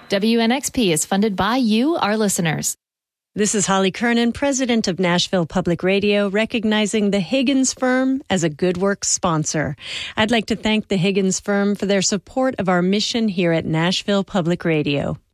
WNXP is funded by you, our listeners. This is Holly Kernan, president of Nashville Public Radio, recognizing the Higgins Firm as a Good Works sponsor. I'd like to thank the Higgins Firm for their support of our mission here at Nashville Public Radio.